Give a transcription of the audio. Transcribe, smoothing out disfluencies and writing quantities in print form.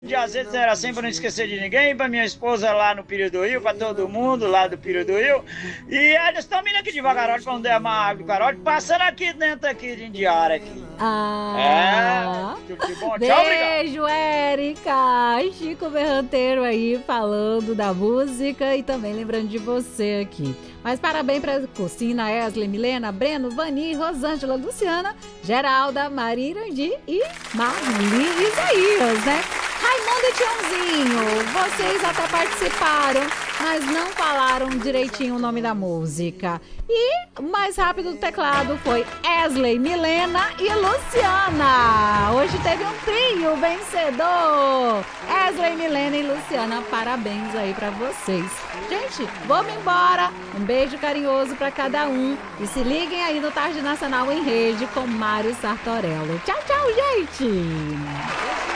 De azeite era assim pra não esquecer de ninguém, pra minha esposa lá no Piro do Rio, pra todo mundo lá do Piro do Rio. E eles estão vindo aqui devagarote pra não derramar água do carote, passando aqui dentro aqui de Indiara aqui. Ah, Tudo de bom? Tchau, obrigado. beijo, Érica. Chico Berranteiro aí falando da música e também lembrando de você aqui. Mas parabéns para Cocina, Esley, Milena, Breno, Vani, Rosângela, Luciana, Geralda, Marirandi e Marli Isaías, né? Raimundo e Tiãozinho, vocês até participaram, mas não falaram direitinho o nome da música. E o mais rápido do teclado foi Esley, Milena e Luciana. Hoje teve um trio vencedor. Esley, Milena e Luciana, parabéns aí pra vocês. Gente, vamos embora. Um beijo carinhoso pra cada um. E se liguem aí no Tarde Nacional em Rede com Mário Sartorello. Tchau, tchau, gente!